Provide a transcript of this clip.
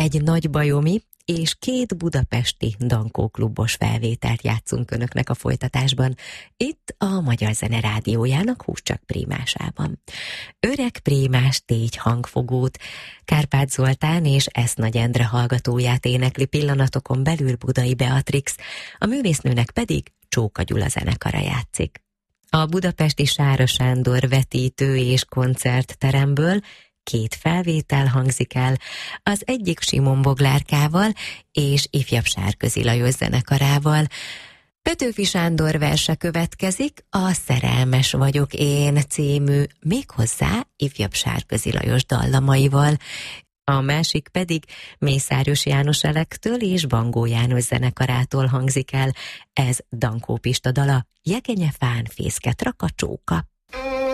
egy nagybajomi és 2 budapesti dankóklubos felvételt játszunk önöknek a folytatásban, itt a Magyar Zene Rádiójának Húscsak prímásában. Öreg prímás tégy hangfogót Kárpát Zoltán és Esznagy Endre hallgatóját énekli pillanatokon belül Budai Beatrix, a művésznőnek pedig Csóka Gyula zenekara játszik. A budapesti Sára Sándor vetítő és koncertteremből 2 felvétel hangzik el, az egyik Simon Boglárkával és ifjabb Sárközi Lajos zenekarával. Petőfi Sándor verse következik, a Szerelmes vagyok én című, méghozzá ifjabb Sárközi Lajos dallamaival. A másik pedig Mészáros János Elektől és Bangó János zenekarától hangzik el, ez Dankó Pista dala, Jegenyefán fészket rak a csóka.